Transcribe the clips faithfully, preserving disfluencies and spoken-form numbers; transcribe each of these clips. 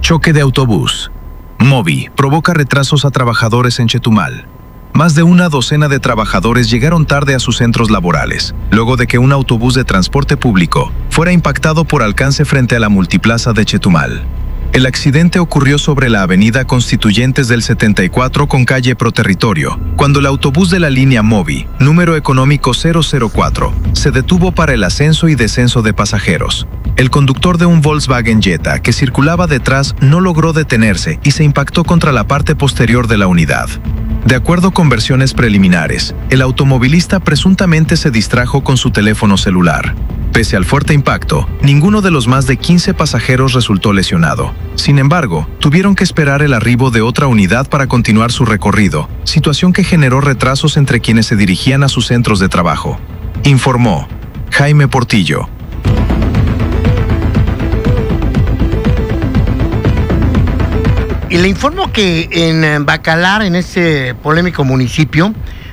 Choque de autobús. Movi provoca retrasos a trabajadores en Chetumal. Más de una docena de trabajadores llegaron tarde a sus centros laborales, luego de que un autobús de transporte público fuera impactado por alcance frente a la multiplaza de Chetumal. El accidente ocurrió sobre la avenida Constituyentes del setenta y cuatro con calle Proterritorio, cuando el autobús de la línea Movi, número económico cero cero cuatro, se detuvo para el ascenso y descenso de pasajeros. El conductor de un Volkswagen Jetta que circulaba detrás no logró detenerse y se impactó contra la parte posterior de la unidad. De acuerdo con versiones preliminares, el automovilista presuntamente se distrajo con su teléfono celular. Pese al fuerte impacto, ninguno de los más de quince pasajeros resultó lesionado. Sin embargo, tuvieron que esperar el arribo de otra unidad para continuar su recorrido, situación que generó retrasos entre quienes se dirigían a sus centros de trabajo. Informó Jaime Portillo. Y le informo que en Bacalar, en este polémico municipio,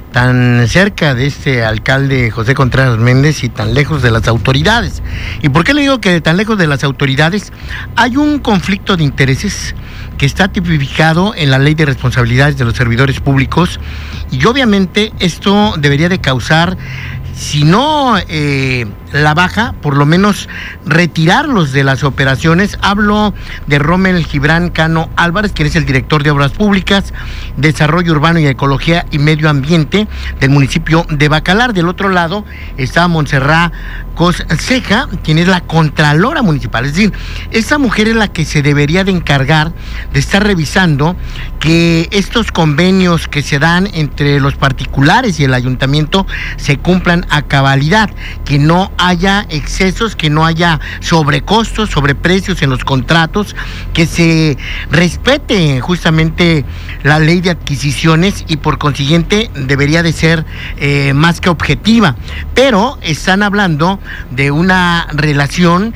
tan cerca de este alcalde José Contreras Méndez y tan lejos de las autoridades. ¿Y por qué le digo que tan lejos de las autoridades? Hay un conflicto de intereses que está tipificado en la Ley de Responsabilidades de los Servidores Públicos y obviamente esto debería de causar, si no eh, la baja, por lo menos retirarlos de las operaciones. Hablo de Rommel Gibran Cano Álvarez, quien es el director de Obras Públicas, Desarrollo Urbano y Ecología y Medio Ambiente del municipio de Bacalar. Del otro lado está Montserrat Cos Ceja, quien es la Contralora Municipal. Es decir, esta mujer es la que se debería de encargar de estar revisando que estos convenios que se dan entre los particulares y el ayuntamiento se cumplan a cabalidad, que no haya excesos, que no haya sobrecostos, sobreprecios en los contratos, que se respete justamente la ley de adquisiciones y por consiguiente debería de ser eh, más que objetiva. Pero están hablando de una relación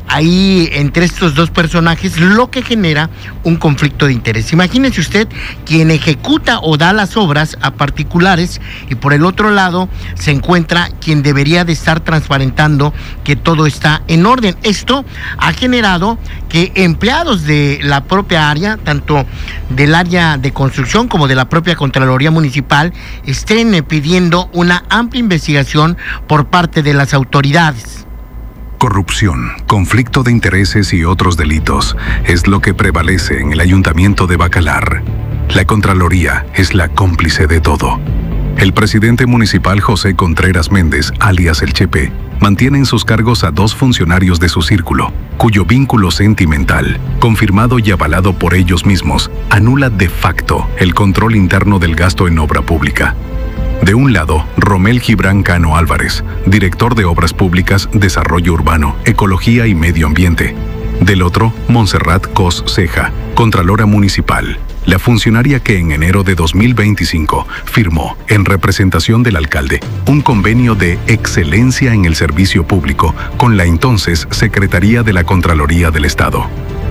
ahí entre estos dos personajes, lo que genera un conflicto de interés. Imagínese usted quien ejecuta o da las obras a particulares y por el otro lado se encuentra quien debería de estar transparentando que todo está en orden. Esto ha generado que empleados de la propia área, tanto del área de construcción como de la propia Contraloría Municipal, estén pidiendo una amplia investigación por parte de las autoridades. Corrupción, conflicto de intereses y otros delitos es lo que prevalece en el Ayuntamiento de Bacalar. La Contraloría es la cómplice de todo. El presidente municipal José Contreras Méndez, alias El Chepe, mantiene en sus cargos a dos funcionarios de su círculo, cuyo vínculo sentimental, confirmado y avalado por ellos mismos, anula de facto el control interno del gasto en obra pública. De un lado, Rommel Gibran Cano Álvarez, director de Obras Públicas, Desarrollo Urbano, Ecología y Medio Ambiente. Del otro, Montserrat Cos Ceja, Contralora Municipal, la funcionaria que en enero de dos mil veinticinco firmó, en representación del alcalde, un convenio de excelencia en el servicio público con la entonces Secretaría de la Contraloría del Estado.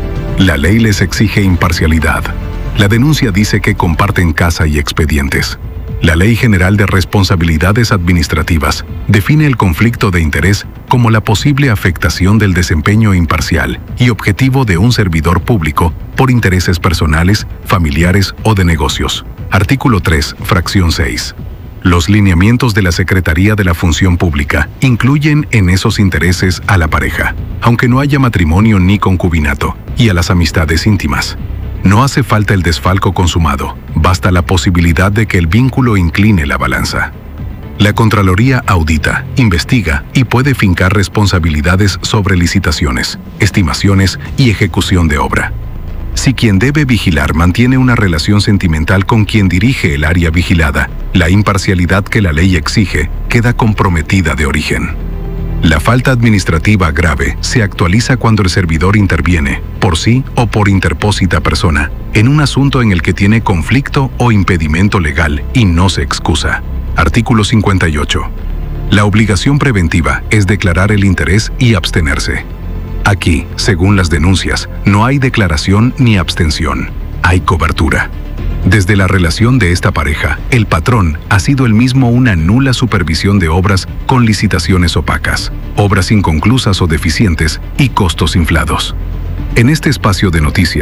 La ley les exige imparcialidad. La denuncia dice que comparten casa y expedientes. La Ley General de Responsabilidades Administrativas define el conflicto de interés como la posible afectación del desempeño imparcial y objetivo de un servidor público por intereses personales, familiares o de negocios. Artículo tres, fracción seis. Los lineamientos de la Secretaría de la Función Pública incluyen en esos intereses a la pareja, aunque no haya matrimonio ni concubinato, y a las amistades íntimas. No hace falta el desfalco consumado, basta la posibilidad de que el vínculo incline la balanza. La Contraloría audita, investiga y puede fincar responsabilidades sobre licitaciones, estimaciones y ejecución de obra. Si quien debe vigilar mantiene una relación sentimental con quien dirige el área vigilada, la imparcialidad que la ley exige queda comprometida de origen. La falta administrativa grave se actualiza cuando el servidor interviene, por sí o por interpósita persona, en un asunto en el que tiene conflicto o impedimento legal y no se excusa. Artículo cincuenta y ocho. La obligación preventiva es declarar el interés y abstenerse. Aquí, según las denuncias, no hay declaración ni abstención, hay cobertura. Desde la relación de esta pareja, el patrón ha sido el mismo una nula supervisión de obras con licitaciones opacas, obras inconclusas o deficientes y costos inflados. En este espacio de noticias,